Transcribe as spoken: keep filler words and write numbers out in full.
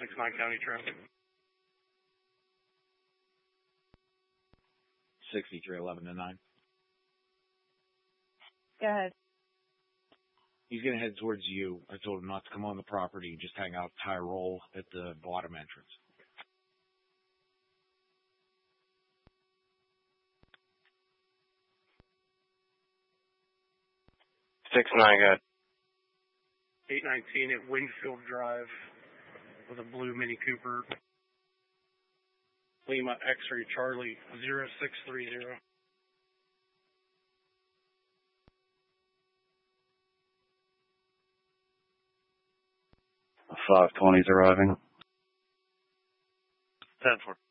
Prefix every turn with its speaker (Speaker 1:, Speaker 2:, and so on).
Speaker 1: six nine County traffic.
Speaker 2: sixty-three eleven to nine.
Speaker 3: Go ahead.
Speaker 2: He's going to head towards you. I told him not to come on the property, just hang out Tyrol at the bottom entrance.
Speaker 4: six nine, go ahead.
Speaker 1: eight nineteen at Winfield Drive with a blue Mini Cooper. Lima X-ray Charlie zero six three zero.
Speaker 4: five twenty's arriving.
Speaker 1: ten four.